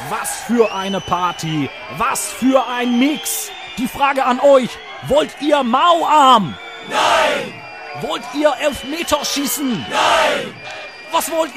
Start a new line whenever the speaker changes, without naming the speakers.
Was für eine Party! Was für ein Mix! Die Frage an euch, wollt ihr Mauarm?
Nein!
Wollt ihr Elfmeterschießen?
Nein!
Was wollt ihr?